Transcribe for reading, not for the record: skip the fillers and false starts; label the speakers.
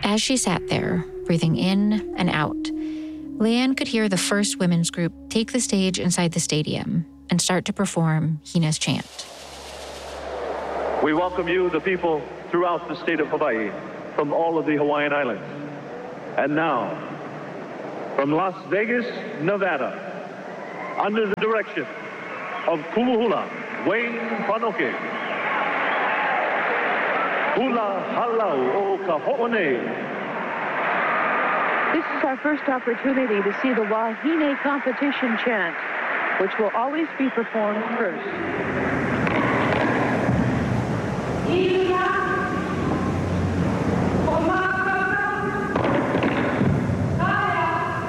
Speaker 1: As she sat there, breathing in and out, Leanne could hear the first women's group take the stage inside the stadium and start to perform Hina's chant.
Speaker 2: We welcome you, the people throughout the state of Hawaii, from all of the Hawaiian Islands. And now, from Las Vegas, Nevada, under the direction of Kumuhula Wayne Panoke, Hula Halau o Kaho'one.
Speaker 3: This is our first opportunity to see the Wahine competition chant, which will always be performed first.